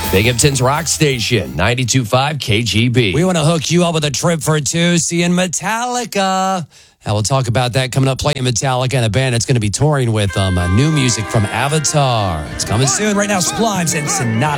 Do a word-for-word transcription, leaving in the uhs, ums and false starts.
Binghamton's Rock Station, ninety-two point five K G B. We want to hook you up with a trip for two, seeing Metallica. And we'll talk about that coming up, playing Metallica and a band that's going to be touring with them. Uh, new music from Avatar. It's coming soon. Right now, Sublimes and Sonata.